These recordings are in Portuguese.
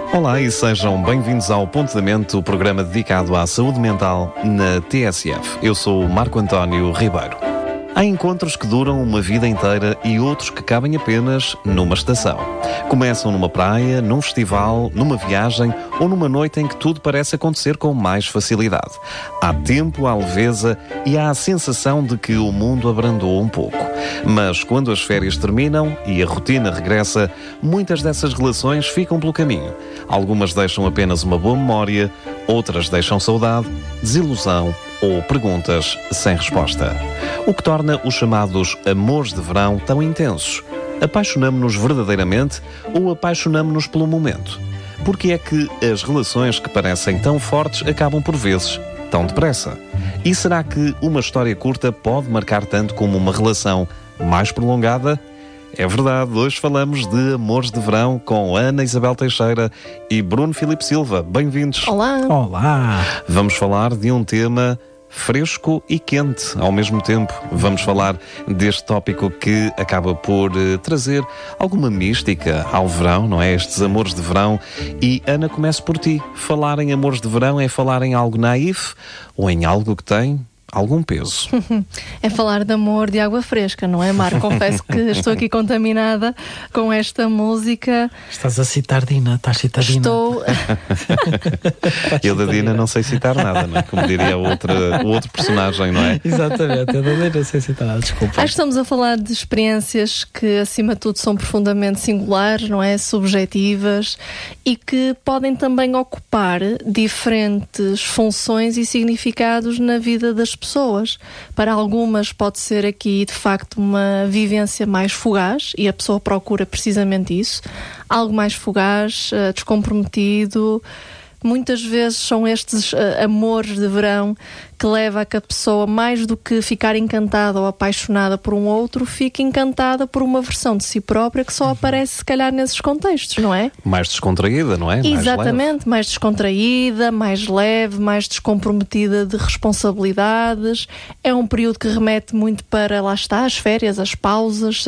Olá e sejam bem-vindos ao Ponto de Mente, o programa dedicado à saúde mental na TSF. Eu sou o Marco António Ribeiro. Há encontros que duram uma vida inteira e outros que cabem apenas numa estação. Começam numa praia, num festival, numa viagem ou numa noite em que tudo parece acontecer com mais facilidade. Há tempo, há leveza e há a sensação de que o mundo abrandou um pouco. Mas quando as férias terminam e a rotina regressa, muitas dessas relações ficam pelo caminho. Algumas deixam apenas uma boa memória, outras deixam saudade, desilusão ou perguntas sem resposta. O que torna os chamados amores de verão tão intensos? Apaixonamo-nos verdadeiramente ou apaixonamo-nos pelo momento? Porque é que as relações que parecem tão fortes acabam por vezes tão depressa? E será que uma história curta pode marcar tanto como uma relação mais prolongada? É verdade, hoje falamos de amores de verão com Ana Isabel Teixeira e Bruno Filipe Silva. Bem-vindos. Olá. Olá. Vamos falar de um tema fresco e quente ao mesmo tempo. Vamos falar deste tópico que acaba por trazer alguma mística ao verão, não é? Estes amores de verão. E Ana, começo por ti. Falar em amores de verão é falar em algo naif ou em algo que tem algum peso? É falar de amor de água fresca, não é, Marco? Confesso que estou aqui contaminada com esta música. Estás a citar Dina, estás citadina. Estou... Eu da Dina não sei citar nada, não é? Como diria o outro personagem, não é? Exatamente, eu da Dina não sei citar nada, desculpa. Acho que estamos a falar de experiências que, acima de tudo, são profundamente singulares, não é? Subjetivas e que podem também ocupar diferentes funções e significados na vida das pessoas. Para algumas pode ser aqui de facto uma vivência mais fugaz e a pessoa procura precisamente isso, algo mais fugaz, descomprometido. Muitas vezes são estes amores de verão que leva a que a pessoa, mais do que ficar encantada ou apaixonada por um outro, fique encantada por uma versão de si própria que só aparece se calhar nesses contextos, não é? Mais descontraída, não é? Exatamente, mais descontraída, mais leve, mais descomprometida de responsabilidades. É um período que remete muito para, lá está, as férias, as pausas,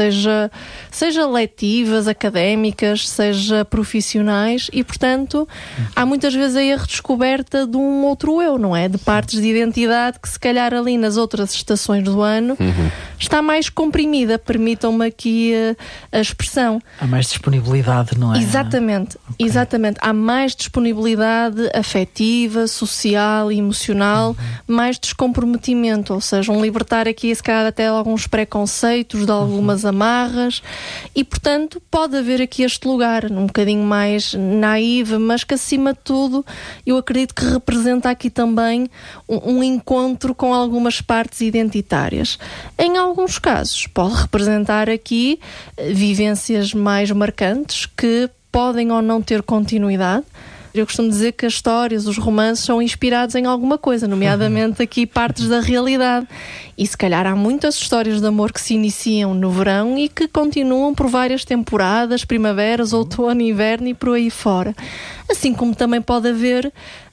seja letivas, académicas, seja profissionais e, portanto, há muitas vezes aí a redescoberta de um outro eu, não é? De partes de identidade que se calhar ali nas outras estações do ano está mais comprimida, permitam-me aqui a expressão. Há mais disponibilidade, não é? Exatamente, okay. Exatamente. Há mais disponibilidade afetiva, social e emocional, mais descomprometimento, ou seja, um libertar aqui se calhar até alguns preconceitos, de algumas amarras e, portanto, pode haver aqui este lugar um bocadinho mais naive, mas que acima de tudo eu acredito que representa aqui também um encontro com algumas partes identitárias. Em alguns casos pode representar aqui vivências mais marcantes que podem ou não ter continuidade. Eu costumo dizer que as histórias, os romances são inspirados em alguma coisa, nomeadamente aqui partes da realidade. E se calhar há muitas histórias de amor que se iniciam no verão e que continuam por várias temporadas, primaveras, outono, inverno e por aí fora. Assim como também pode haver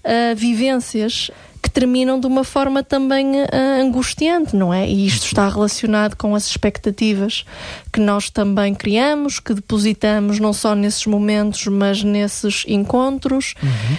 vivências que terminam de uma forma também angustiante, não é? E isto está relacionado com as expectativas que nós também criamos, que depositamos não só nesses momentos, mas nesses encontros,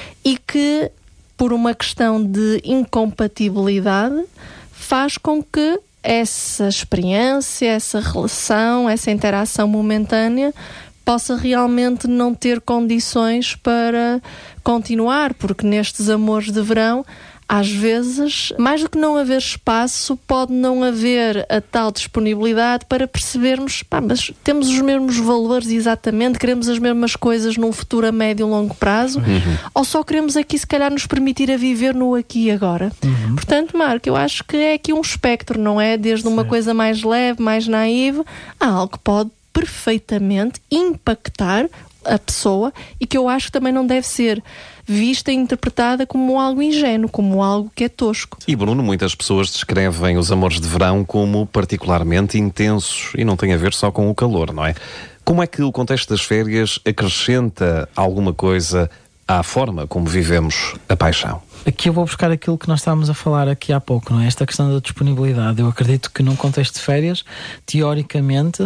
e que, por uma questão de incompatibilidade, faz com que essa experiência, essa relação, essa interação momentânea possa realmente não ter condições para continuar, porque nestes amores de verão às vezes, mais do que não haver espaço, pode não haver a tal disponibilidade para percebermos, mas temos os mesmos valores exatamente, queremos as mesmas coisas num futuro a médio e longo prazo, ou só queremos aqui se calhar nos permitir a viver no aqui e agora. Portanto, Marco, eu acho que é aqui um espectro, não é? Desde uma coisa mais leve, mais naive, a algo que pode perfeitamente impactar a pessoa e que eu acho que também não deve ser vista e interpretada como algo ingênuo, como algo que é tosco. E Bruno, muitas pessoas descrevem os amores de verão como particularmente intensos e não tem a ver só com o calor, não é? Como é que o contexto das férias acrescenta alguma coisa à forma como vivemos a paixão? Aqui eu vou buscar aquilo que nós estávamos a falar aqui há pouco, não é? Esta questão da disponibilidade. Eu acredito que num contexto de férias, teoricamente,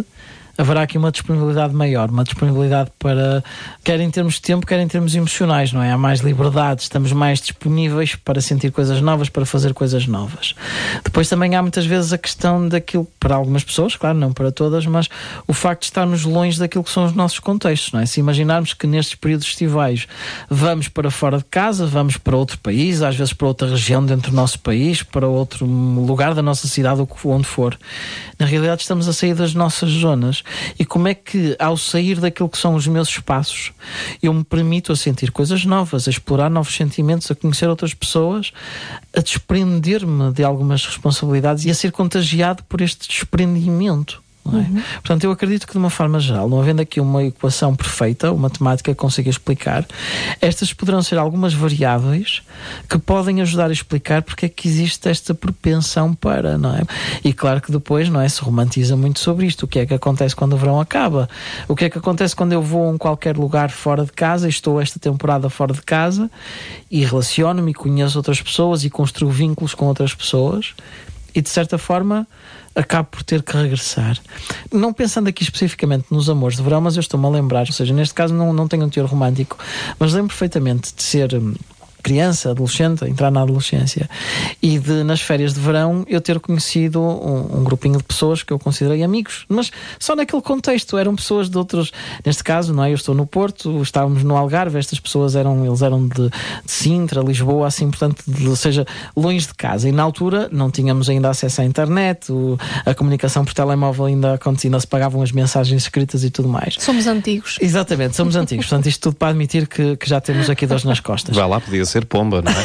haverá aqui uma disponibilidade maior, uma disponibilidade para, quer em termos de tempo, quer em termos emocionais, não é? Há mais liberdade, estamos mais disponíveis para sentir coisas novas, para fazer coisas novas. Depois também há muitas vezes a questão daquilo, para algumas pessoas, claro, não para todas, mas o facto de estarmos longe daquilo que são os nossos contextos, não é? Se imaginarmos que nestes períodos estivais vamos para fora de casa, vamos para outro país, às vezes para outra região dentro do nosso país, para outro lugar da nossa cidade, onde for. Na realidade estamos a sair das nossas zonas. E como é que, ao sair daquilo que são os meus espaços, eu me permito a sentir coisas novas, a explorar novos sentimentos, a conhecer outras pessoas, a desprender-me de algumas responsabilidades e a ser contagiado por este desprendimento. Não é? Portanto, eu acredito que de uma forma geral, não havendo aqui uma equação perfeita, uma matemática que consiga explicar, estas poderão ser algumas variáveis que podem ajudar a explicar porque é que existe esta propensão para, não é? E claro que depois, não é, se romantiza muito sobre isto. O que é que acontece quando o verão acaba? O que é que acontece quando eu vou a qualquer lugar fora de casa e estou esta temporada fora de casa e relaciono-me e conheço outras pessoas e construo vínculos com outras pessoas e de certa forma acabo por ter que regressar. Não pensando aqui especificamente nos amores de verão, mas eu estou-me a lembrar, ou seja, neste caso não tenho um teor romântico, mas lembro perfeitamente de ser criança, adolescente, entrar na adolescência e de, nas férias de verão, eu ter conhecido um grupinho de pessoas que eu considerei amigos, mas só naquele contexto, eram pessoas de outros, neste caso, não é? Eu estou no Porto, estávamos no Algarve, estas pessoas eram de Sintra, Lisboa, assim, portanto, ou seja, longe de casa, e na altura não tínhamos ainda acesso à internet, a comunicação por telemóvel ainda acontecia, ainda se pagavam as mensagens escritas e tudo mais. Somos antigos. Exatamente, somos antigos, portanto, isto tudo para admitir que já temos aqui dores nas costas. Vai lá, podia ser pomba, não é?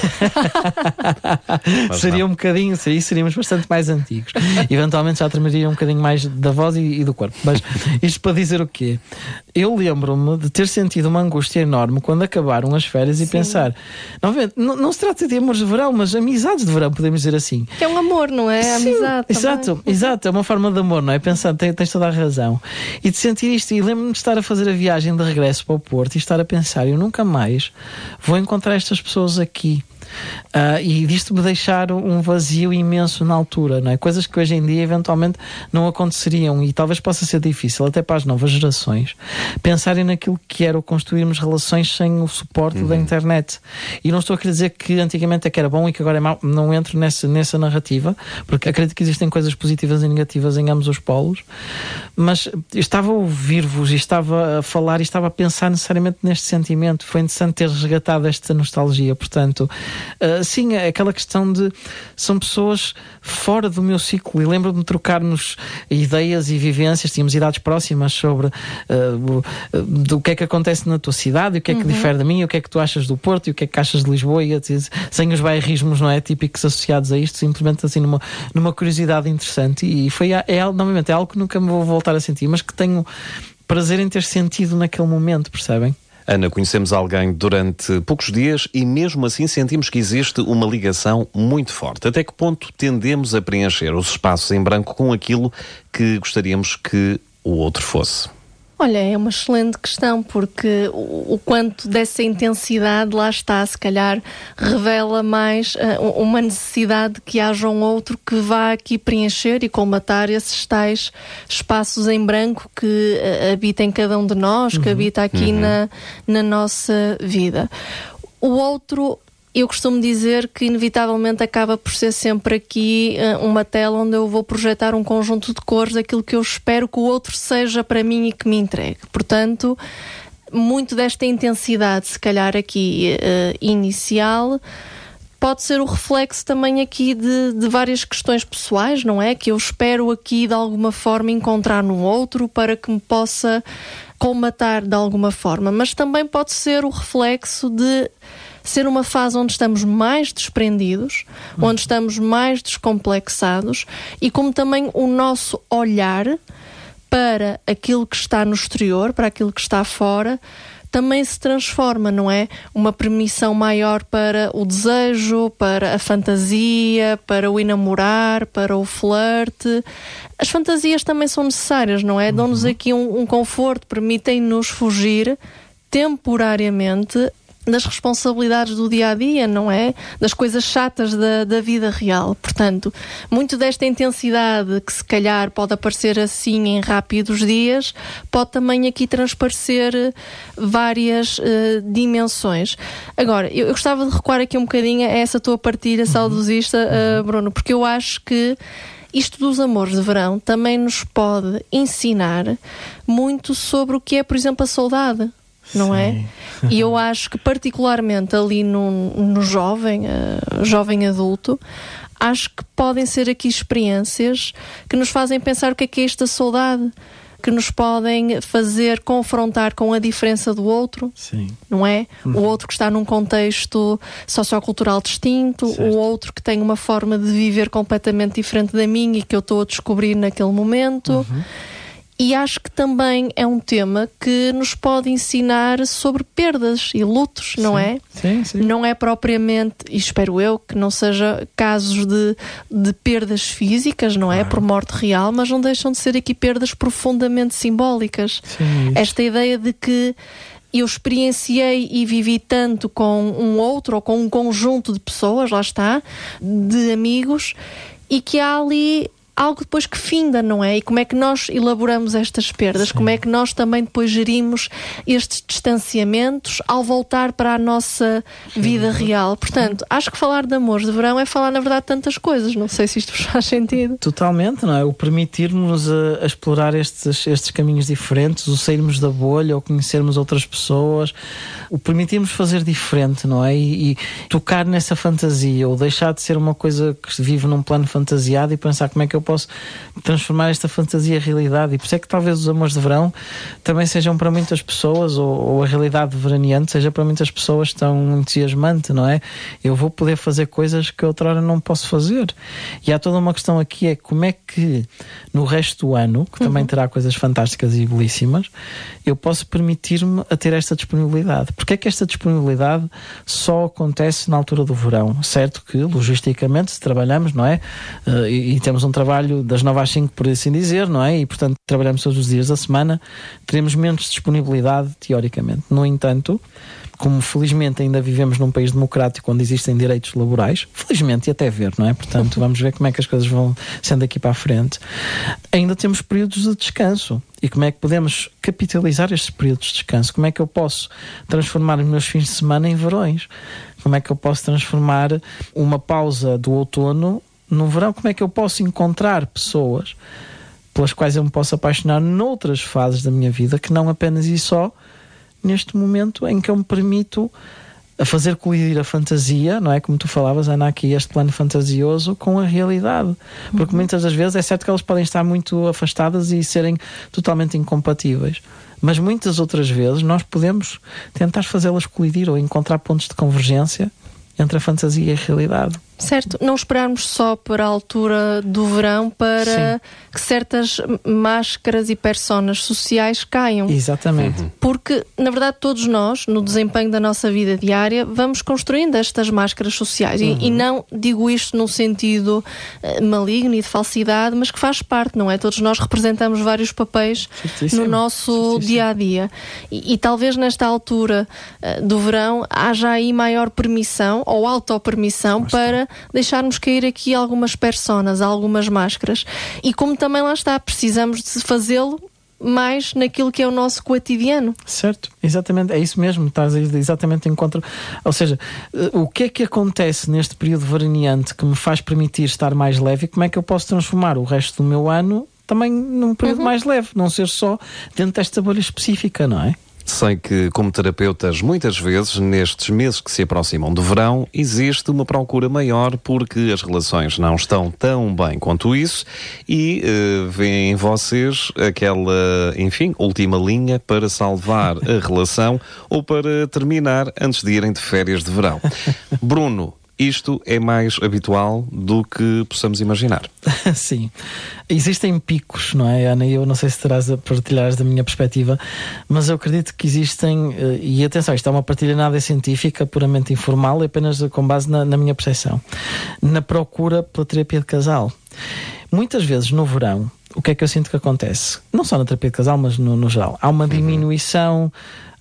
Seria um bocadinho, seríamos bastante mais antigos. Eventualmente já tremaria um bocadinho mais da voz e do corpo. Mas isto para dizer o quê? Eu lembro-me de ter sentido uma angústia enorme quando acabaram as férias e pensar, não se trata de amores de verão, mas amizades de verão, podemos dizer assim. Que é um amor, não é? Sim, amizade. Exato, é uma forma de amor, não é? Pensar, tens toda a razão. E de sentir isto, e lembro-me de estar a fazer a viagem de regresso para o Porto e estar a pensar, eu nunca mais vou encontrar estas pessoas aqui. E disto me deixar um vazio imenso na altura, não é? Coisas que hoje em dia eventualmente não aconteceriam e talvez possa ser difícil até para as novas gerações pensarem naquilo que era o construirmos relações sem o suporte da internet. E não estou a querer dizer que antigamente é que era bom e que agora é mau, não entro nessa narrativa, porque acredito que existem coisas positivas e negativas em ambos os polos, mas estava a ouvir-vos e estava a falar e estava a pensar necessariamente neste sentimento. Foi interessante ter resgatado esta nostalgia, portanto sim, aquela questão de são pessoas fora do meu ciclo, e lembro-me de trocarmos ideias e vivências, tínhamos idades próximas sobre do que é que acontece na tua cidade, e o que é que difere de mim, o que é que tu achas do Porto e o que é que achas de Lisboa, e sem os bairrismos, não é, típicos associados a isto, simplesmente assim numa curiosidade interessante, e foi novamente, é algo que nunca me vou voltar a sentir, mas que tenho prazer em ter sentido naquele momento, percebem? Ana, conhecemos alguém durante poucos dias e mesmo assim sentimos que existe uma ligação muito forte. Até que ponto tendemos a preencher os espaços em branco com aquilo que gostaríamos que o outro fosse? Olha, é uma excelente questão, porque o quanto dessa intensidade lá está, se calhar revela mais uma necessidade que haja um outro que vá aqui preencher e colmatar esses tais espaços em branco que habita em cada um de nós, que habita aqui na nossa vida. O outro, eu costumo dizer que inevitavelmente acaba por ser sempre aqui uma tela onde eu vou projetar um conjunto de cores daquilo que eu espero que o outro seja para mim e que me entregue. Portanto, muito desta intensidade, se calhar aqui inicial, pode ser o reflexo também aqui de várias questões pessoais, não é? Que eu espero aqui de alguma forma encontrar no outro para que me possa colmatar de alguma forma. Mas também pode ser o reflexo de ser uma fase onde estamos mais desprendidos, onde estamos mais descomplexados e como também o nosso olhar para aquilo que está no exterior, para aquilo que está fora, também se transforma, não é? Uma permissão maior para o desejo, para a fantasia, para o enamorar, para o flerte. As fantasias também são necessárias, não é? Dão-nos aqui um conforto, permitem-nos fugir temporariamente das responsabilidades do dia-a-dia, não é? Das coisas chatas da vida real. Portanto, muito desta intensidade que se calhar pode aparecer assim em rápidos dias, pode também aqui transparecer várias dimensões. Agora, eu gostava de recuar aqui um bocadinho a essa tua partilha saudosista, Bruno, porque eu acho que isto dos amores de verão também nos pode ensinar muito sobre o que é, por exemplo, a saudade. Não é? E eu acho que particularmente ali no jovem adulto, acho que podem ser aqui experiências que nos fazem pensar o que é esta saudade, que nos podem fazer confrontar com a diferença do outro, não é? O outro que está num contexto sociocultural distinto, certo. O outro que tem uma forma de viver completamente diferente da minha e que eu estou a descobrir naquele momento. E acho que também é um tema que nos pode ensinar sobre perdas e lutos, não é? Sim. Não é propriamente, e espero eu, que não seja casos de perdas físicas, não é? Por morte real, mas não deixam de ser aqui perdas profundamente simbólicas. Esta ideia de que eu experienciei e vivi tanto com um outro ou com um conjunto de pessoas, lá está, de amigos, e que há ali algo depois que finda, não é? E como é que nós elaboramos estas perdas? Como é que nós também depois gerimos estes distanciamentos ao voltar para a nossa vida real? Portanto, acho que falar de amores de verão é falar, na verdade, de tantas coisas. Não sei se isto vos faz sentido. Totalmente, não é? O permitirmos a explorar estes caminhos diferentes, o sairmos da bolha, ou conhecermos outras pessoas, o permitirmos fazer diferente, não é? E tocar nessa fantasia, ou deixar de ser uma coisa que se vive num plano fantasiado e pensar como é que eu posso transformar esta fantasia em realidade. E por isso é que talvez os amores de verão também sejam para muitas pessoas, ou a realidade veraneante seja para muitas pessoas tão entusiasmante, não é? Eu vou poder fazer coisas que outrora não posso fazer. E há toda uma questão aqui, é como é que no resto do ano, que também terá coisas fantásticas e belíssimas, eu posso permitir-me a ter esta disponibilidade. Porque é que esta disponibilidade só acontece na altura do verão? Certo que, logisticamente, se trabalhamos, não é? E temos um trabalho das 9 às 5, por assim dizer, não é? E, portanto, trabalhamos todos os dias da semana, teremos menos disponibilidade, teoricamente. No entanto, como felizmente ainda vivemos num país democrático onde existem direitos laborais, felizmente, e até ver, não é? Portanto, vamos ver como é que as coisas vão sendo aqui para a frente. Ainda temos períodos de descanso. E como é que podemos capitalizar estes períodos de descanso? Como é que eu posso transformar os meus fins de semana em verões? Como é que eu posso transformar uma pausa do outono no verão? Como é que eu posso encontrar pessoas pelas quais eu me posso apaixonar noutras fases da minha vida, que não apenas e só neste momento em que eu me permito a fazer colidir a fantasia, não é? Como tu falavas, Ana, aqui este plano fantasioso com a realidade. Porque muitas das vezes é certo que elas podem estar muito afastadas e serem totalmente incompatíveis. Mas muitas outras vezes nós podemos tentar fazê-las colidir ou encontrar pontos de convergência entre a fantasia e a realidade. Certo, não esperarmos só para a altura do verão para que certas máscaras e personas sociais caiam. Exatamente. Porque, na verdade, todos nós, no desempenho da nossa vida diária, vamos construindo estas máscaras sociais. E não digo isto num sentido maligno e de falsidade, mas que faz parte, não é? Todos nós representamos vários papéis no nosso dia-a-dia. E talvez nesta altura do verão haja aí maior permissão ou autopermissão para deixarmos cair aqui algumas personas, algumas máscaras. E como também lá está, precisamos de fazê-lo mais naquilo que é o nosso cotidiano. Certo, exatamente, é isso mesmo, estás exatamente em contra. Ou seja, o que é que acontece neste período veraneante que me faz permitir estar mais leve, e como é que eu posso transformar o resto do meu ano também num período mais leve, não ser só dentro desta bolha específica, não é? Sei que, como terapeutas, muitas vezes, nestes meses que se aproximam do verão, existe uma procura maior porque as relações não estão tão bem quanto isso e veem em vocês aquela, enfim, última linha para salvar a relação ou para terminar antes de irem de férias de verão. Bruno, isto é mais habitual do que possamos imaginar. Sim. Existem picos, não é, Ana? Eu não sei se terás a partilhar da minha perspectiva, mas eu acredito que existem, e atenção, isto é uma partilha nada científica, puramente informal, apenas com base na minha percepção, na procura pela terapia de casal. Muitas vezes no verão, o que é que eu sinto que acontece? Não só na terapia de casal, mas no geral. Há uma diminuição,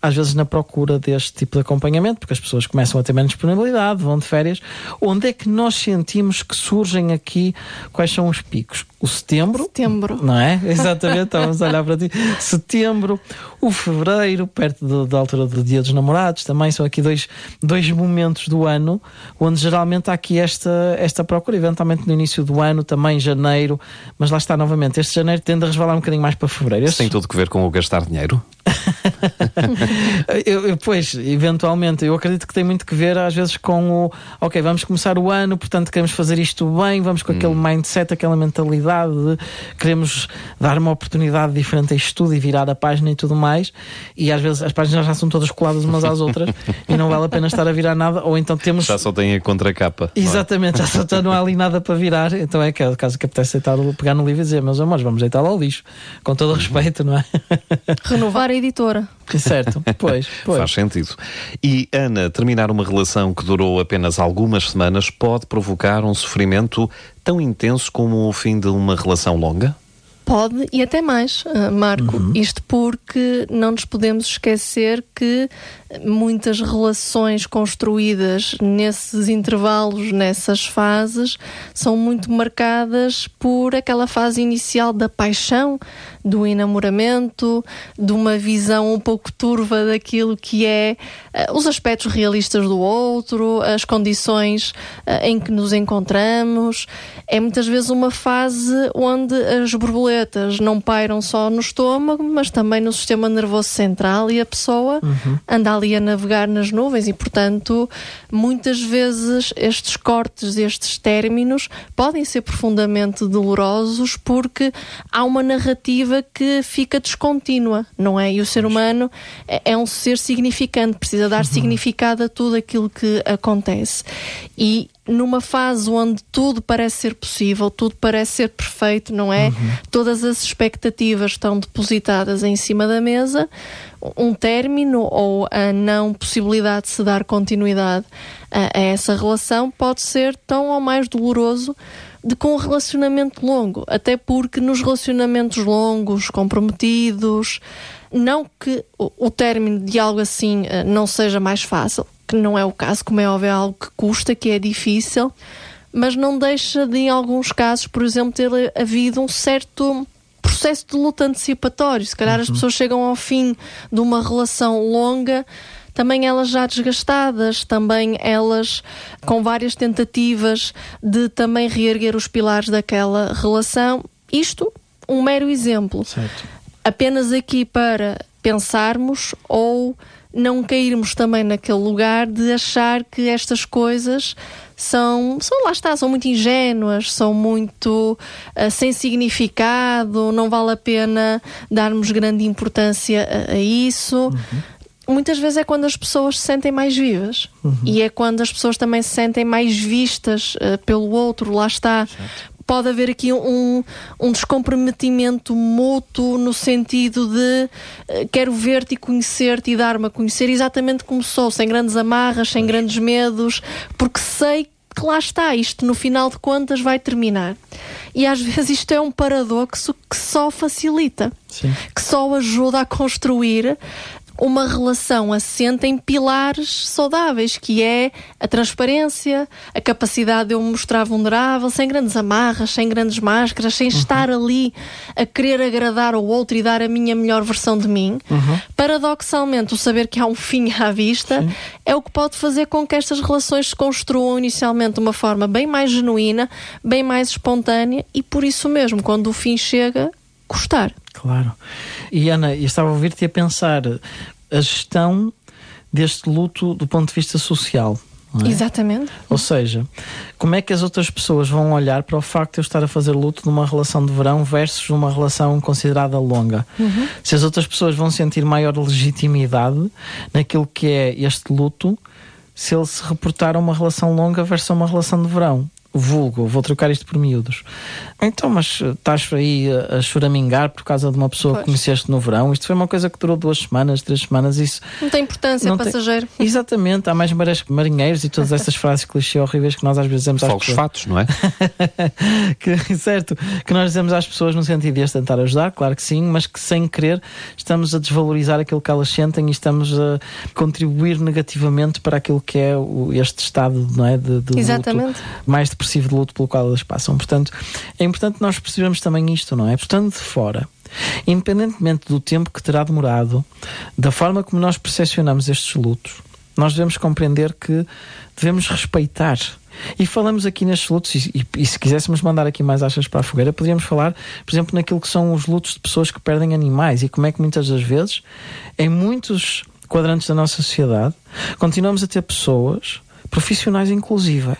às vezes na procura deste tipo de acompanhamento, porque as pessoas começam a ter menos disponibilidade, vão de férias. Onde é que nós sentimos que surgem aqui, quais são os picos? O setembro, não é? Exatamente, estávamos a olhar para ti. Setembro, o fevereiro, perto da altura do Dia dos Namorados, também são aqui dois momentos do ano onde geralmente há aqui esta procura, eventualmente no início do ano, também janeiro, mas lá está novamente, este janeiro tende a resvalar um bocadinho mais para fevereiro. Isso tem tudo que ver com o gastar dinheiro? Pois, eventualmente, eu acredito que tem muito que ver às vezes com ok, vamos começar o ano, portanto queremos fazer isto bem, vamos com aquele mindset, aquela mentalidade de queremos dar uma oportunidade diferente a isto tudo e virar a página e tudo mais, e às vezes as páginas já são todas coladas umas às outras e não vale a pena estar a virar nada, ou então temos... Já só tem a contracapa. Exatamente, já não há ali nada para virar, então é caso que apetece pegar no livro e dizer, meus amores, vamos deitá-lo ao lixo, com todo o respeito, não é? Renovar a editora. Certo, pois. Faz sentido. E, Ana, terminar uma relação que durou apenas algumas semanas pode provocar um sofrimento tão intenso como o fim de uma relação longa? Pode, e até mais, Marco. Isto porque não nos podemos esquecer que muitas relações construídas nesses intervalos, nessas fases, são muito marcadas por aquela fase inicial da paixão, do enamoramento, de uma visão um pouco turva daquilo que é os aspectos realistas do outro, as condições em que nos encontramos. É muitas vezes uma fase onde as borboletas não pairam só no estômago, mas também no sistema nervoso central, e a pessoa anda ali a navegar nas nuvens, e portanto muitas vezes estes cortes, estes términos podem ser profundamente dolorosos, porque há uma narrativa que fica descontínua, não é? E o ser humano é um ser significante, precisa dar significado a tudo aquilo que acontece, e numa fase onde tudo parece ser possível, tudo parece ser perfeito, não é? Todas as expectativas estão depositadas em cima da mesa. Um término ou a não possibilidade de se dar continuidade a essa relação pode ser tão ou mais doloroso do que um relacionamento longo, até porque nos relacionamentos longos, comprometidos, não que o término de algo assim não seja mais fácil, que não é o caso, como é óbvio, é algo que custa, que é difícil, mas não deixa de, em alguns casos, por exemplo, ter havido um certo processo de luta antecipatório. Se calhar as pessoas chegam ao fim de uma relação longa, também elas já desgastadas, também elas com várias tentativas de também reerguer os pilares daquela relação. Isto, um mero exemplo. Certo. Apenas aqui para pensarmos ou não cairmos também naquele lugar de achar que estas coisas são muito ingênuas, são muito sem significado, não vale a pena darmos grande importância a isso. Muitas vezes é quando as pessoas se sentem mais vivas e é quando as pessoas também se sentem mais vistas pelo outro, lá está. Certo. Pode haver aqui um descomprometimento mútuo, no sentido de quero ver-te e conhecer-te e dar-me a conhecer exatamente como sou, sem grandes amarras, sem grandes medos, porque sei que lá está, isto no final de contas vai terminar. E às vezes isto é um paradoxo que só facilita, que só ajuda a construir uma relação assente em pilares saudáveis, que é a transparência, a capacidade de eu me mostrar vulnerável, sem grandes amarras, sem grandes máscaras, sem estar ali a querer agradar ao outro e dar a minha melhor versão de mim. Paradoxalmente, o saber que há um fim à vista é o que pode fazer com que estas relações se construam inicialmente de uma forma bem mais genuína, bem mais espontânea, e por isso mesmo, quando o fim chega, custar. Claro. E Ana, eu estava a ouvir-te a pensar a gestão deste luto do ponto de vista social. Não é? Exatamente. Ou seja, como é que as outras pessoas vão olhar para o facto de eu estar a fazer luto numa relação de verão versus uma relação considerada longa? Se as outras pessoas vão sentir maior legitimidade naquilo que é este luto, se ele se reportar a uma relação longa versus uma relação de verão. vulgo, vou trocar isto por miúdos. Então, mas estás aí a choramingar por causa de uma pessoa que conheceste no verão? Isto foi uma coisa que durou 2 semanas, 3 semanas, isso... Não tem importância, é passageiro. Exatamente, há mais marinheiros e todas essas frases clichê horríveis que nós às vezes dizemos às pessoas. Fatos, não é? Certo, que nós dizemos às pessoas no sentido de as tentar ajudar, claro que sim, mas que sem querer estamos a desvalorizar aquilo que elas sentem e estamos a contribuir negativamente para aquilo que é este estado, não é, de luto, mais depressivo de luto pelo qual elas passam. Portanto, é importante nós percebermos também isto, não é? Portanto, de fora, independentemente do tempo que terá demorado, da forma como nós percepcionamos estes lutos, nós devemos compreender que devemos respeitar. E falamos aqui nestes lutos, e se quiséssemos mandar aqui mais achas para a fogueira, poderíamos falar, por exemplo, naquilo que são os lutos de pessoas que perdem animais, e como é que muitas das vezes, em muitos quadrantes da nossa sociedade, continuamos a ter pessoas, profissionais inclusive,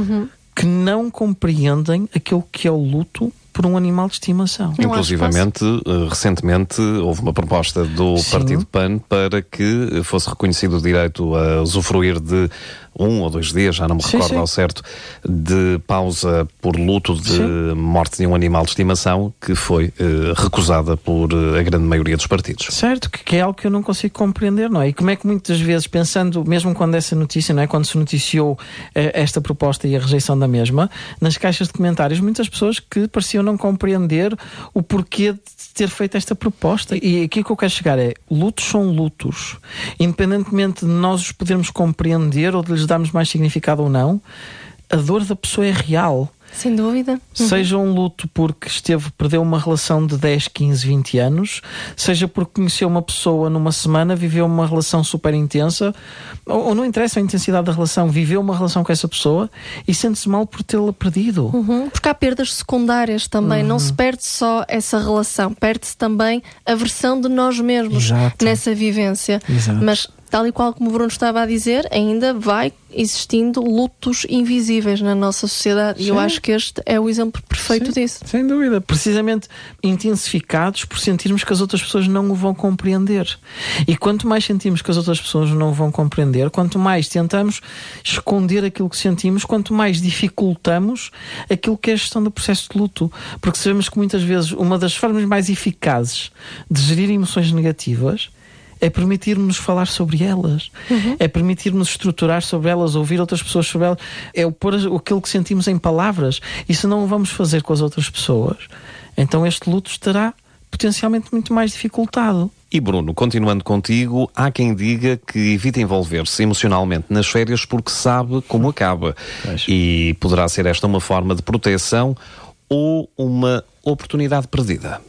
que não compreendem aquilo que é o luto por um animal de estimação. Inclusivamente, recentemente, houve uma proposta do Partido PAN para que fosse reconhecido o direito a usufruir de 1 ou 2 dias, já não me recordo ao certo, de pausa por luto de morte de um animal de estimação, que foi recusada por a grande maioria dos partidos. Certo, que é algo que eu não consigo compreender, não é? E como é que muitas vezes, pensando, mesmo quando essa notícia, não é? Quando se noticiou esta proposta e a rejeição da mesma, nas caixas de comentários, muitas pessoas que pareciam não compreender o porquê de ter feito esta proposta. E aqui que eu quero chegar é, lutos são lutos. Independentemente de nós os podermos compreender ou de lhes darmos mais significado ou não, a dor da pessoa é real. Sem dúvida. Seja um luto porque perdeu uma relação de 10, 15, 20 anos, seja porque conheceu uma pessoa numa semana, viveu uma relação super intensa, ou não interessa a intensidade da relação, viveu uma relação com essa pessoa e sente-se mal por tê-la perdido. Porque há perdas secundárias também, não se perde só essa relação, perde-se também a versão de nós mesmos nessa vivência. Mas, tal e qual como o Bruno estava a dizer, ainda vai existindo lutos invisíveis na nossa sociedade. E eu acho que este é o exemplo perfeito disso. Sem dúvida. Precisamente intensificados por sentirmos que as outras pessoas não o vão compreender. E quanto mais sentimos que as outras pessoas não o vão compreender, quanto mais tentamos esconder aquilo que sentimos, quanto mais dificultamos aquilo que é a gestão do processo de luto. Porque sabemos que muitas vezes uma das formas mais eficazes de gerir emoções negativas é permitir-nos falar sobre elas, é permitir-nos estruturar sobre elas, ouvir outras pessoas sobre elas, é pôr aquilo que sentimos em palavras. E se não o vamos fazer com as outras pessoas, então este luto estará potencialmente muito mais dificultado. E Bruno, continuando contigo, há quem diga que evita envolver-se emocionalmente nas férias porque sabe como acaba. E poderá ser esta uma forma de proteção ou uma oportunidade perdida?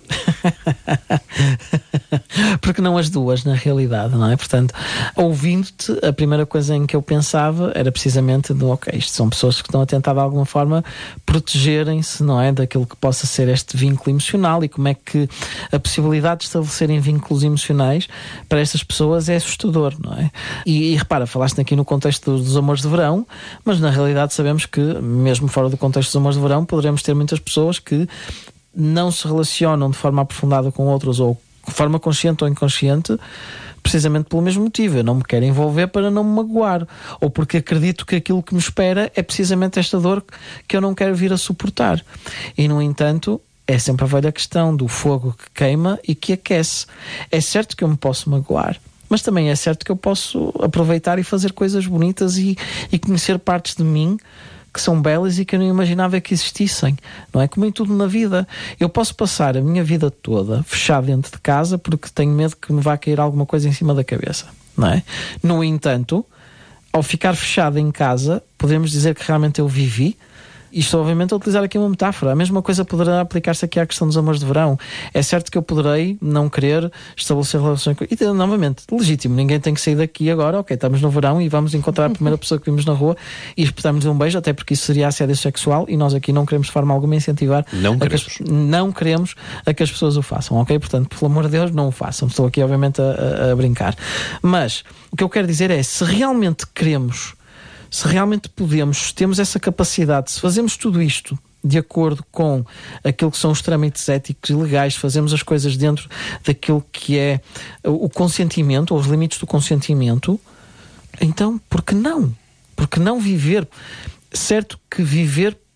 Porque não as duas, na realidade, não é? Portanto, ouvindo-te, a primeira coisa em que eu pensava era precisamente isto são pessoas que estão a tentar de alguma forma protegerem-se, não é? Daquilo que possa ser este vínculo emocional, e como é que a possibilidade de estabelecerem vínculos emocionais para estas pessoas é assustador, não é? E repara, falaste aqui no contexto dos amores de verão, mas na realidade sabemos que, mesmo fora do contexto dos amores de verão, poderemos ter muitas pessoas que não se relacionam de forma aprofundada com outros, ou de forma consciente ou inconsciente, precisamente pelo mesmo motivo. Eu não me quero envolver para não me magoar, ou porque acredito que aquilo que me espera é precisamente esta dor que eu não quero vir a suportar. E, no entanto, é sempre a velha questão do fogo que queima e que aquece. É certo que eu me posso magoar, mas também é certo que eu posso aproveitar e fazer coisas bonitas e conhecer partes de mim que são belas e que eu não imaginava que existissem, não é? Como em tudo na vida. Eu posso passar a minha vida toda fechado dentro de casa porque tenho medo que me vá cair alguma coisa em cima da cabeça, não é? No entanto, ao ficar fechado em casa, podemos dizer que realmente eu vivi. E estou obviamente a utilizar aqui uma metáfora. A mesma coisa poderá aplicar-se aqui à questão dos amores de verão. É certo que eu poderei não querer estabelecer relações com... E, novamente, legítimo. Ninguém tem que sair daqui agora. Ok, estamos no verão e vamos encontrar a primeira pessoa que vimos na rua e espetarmos-lhe um beijo, até porque isso seria assédio sexual e nós aqui não queremos de forma alguma incentivar... Não queremos a que as pessoas o façam, ok? Portanto, pelo amor de Deus, não o façam. Estou aqui, obviamente, a brincar. Mas, o que eu quero dizer é, se realmente queremos... Se realmente podemos, temos essa capacidade, se fazemos tudo isto de acordo com aquilo que são os trâmites éticos e legais, fazemos as coisas dentro daquilo que é o consentimento, ou os limites do consentimento, então, por que não? Por que não viver? Certo que viver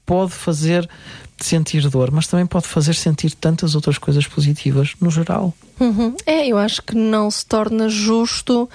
pode fazer sentir dor, mas também pode fazer sentir tantas outras coisas positivas no geral. Eu acho que não se torna justo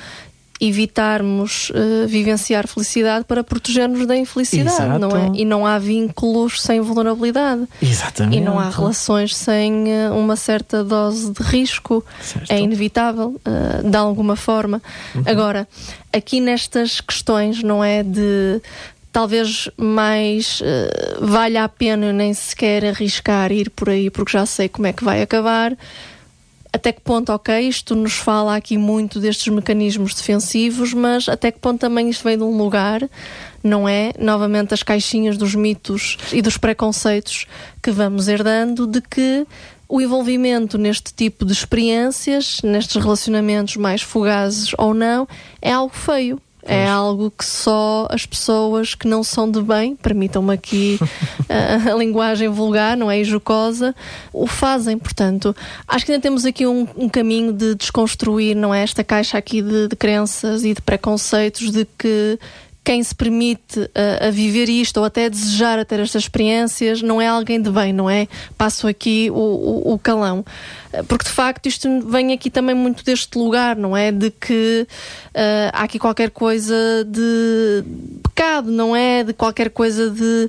evitarmos vivenciar felicidade para proteger-nos da infelicidade. Exato. Não é? E não há vínculos sem vulnerabilidade. Exatamente. E não há relações sem uma certa dose de risco. Certo. É inevitável, de alguma forma. Agora, aqui nestas questões, não é de... Talvez mais valha a pena nem sequer arriscar ir por aí, porque já sei como é que vai acabar. Até que ponto, isto nos fala aqui muito destes mecanismos defensivos, mas até que ponto também isto vem de um lugar, não é? Novamente as caixinhas dos mitos e dos preconceitos que vamos herdando, de que o envolvimento neste tipo de experiências, nestes relacionamentos mais fugazes ou não, é algo feio. É algo que só as pessoas que não são de bem, permitam-me aqui a linguagem vulgar, não é? E jocosa, o fazem. Portanto, acho que ainda temos aqui um caminho de desconstruir, não é? Esta caixa aqui de crenças e de preconceitos de que quem se permite a viver isto ou até desejar a ter estas experiências não é alguém de bem, não é? Passo aqui o calão. Porque de facto isto vem aqui também muito deste lugar, não é? De que há aqui qualquer coisa de pecado, não é? De qualquer coisa de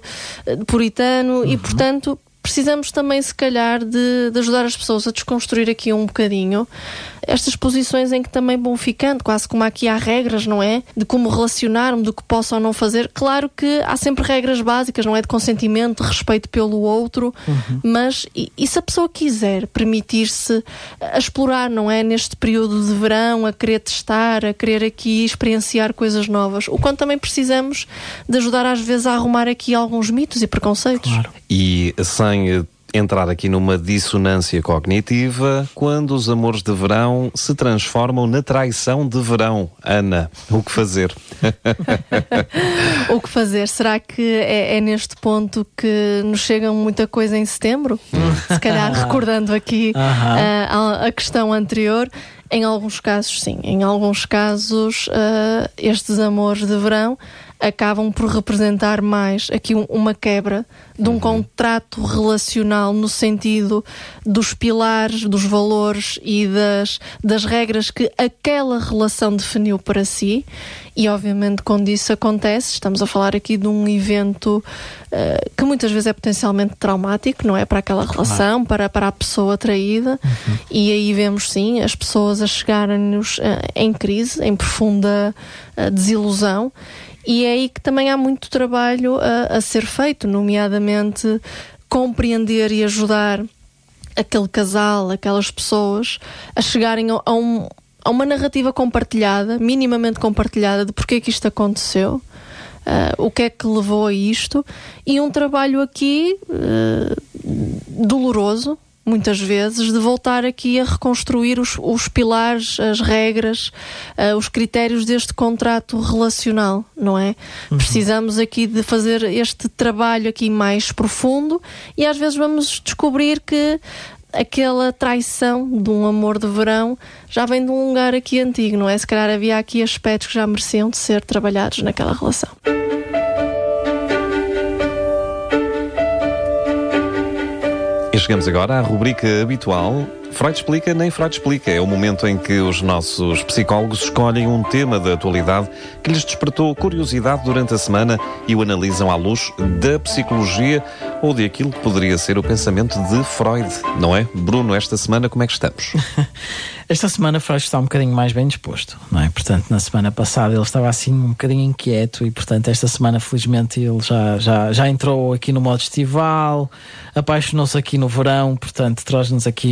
puritano e portanto precisamos também se calhar de ajudar as pessoas a desconstruir aqui um bocadinho estas posições em que também vão ficando, quase como aqui há regras, não é? De como relacionar-me, do que posso ou não fazer. Claro que há sempre regras básicas, não é? De consentimento, de respeito pelo outro, mas e se a pessoa quiser permitir-se a explorar, não é? Neste período de verão, a querer testar, a querer aqui experienciar coisas novas, o quanto também precisamos de ajudar às vezes a arrumar aqui alguns mitos e preconceitos. Claro. E sem entrar aqui numa dissonância cognitiva, quando os amores de verão se transformam na traição de verão. Ana, o que fazer? O que fazer? Será que é neste ponto que nos chega muita coisa em setembro? Se calhar recordando aqui a questão anterior. Em alguns casos, sim. Em alguns casos, estes amores de verão acabam por representar mais aqui uma quebra de um contrato relacional no sentido dos pilares, dos valores e das regras que aquela relação definiu para si. E obviamente quando isso acontece, estamos a falar aqui de um evento que muitas vezes é potencialmente traumático, não é? Para aquela relação, para a pessoa traída. E aí vemos sim as pessoas a chegarem-nos em crise, em profunda desilusão. E é aí que também há muito trabalho a ser feito, nomeadamente compreender e ajudar aquele casal, aquelas pessoas a chegarem a uma narrativa compartilhada, minimamente compartilhada, de porque é que isto aconteceu, o que é que levou a isto, e um trabalho aqui doloroso, muitas vezes, de voltar aqui a reconstruir os pilares, as regras, os critérios deste contrato relacional, não é? Precisamos aqui de fazer este trabalho aqui mais profundo e às vezes vamos descobrir que aquela traição de um amor de verão já vem de um lugar aqui antigo, não é? Se calhar havia aqui aspectos que já mereciam de ser trabalhados naquela relação. E chegamos agora à rubrica habitual Freud Explica, nem Freud Explica. É o momento em que os nossos psicólogos escolhem um tema da atualidade que lhes despertou curiosidade durante a semana e o analisam à luz da psicologia ou de aquilo que poderia ser o pensamento de Freud, não é? Bruno, esta semana como é que estamos? Esta semana Freud está um bocadinho mais bem disposto, não é? Portanto, na semana passada ele estava assim um bocadinho inquieto e, portanto, esta semana, felizmente, ele já entrou aqui no modo estival, apaixonou-se aqui no verão, portanto, traz-nos aqui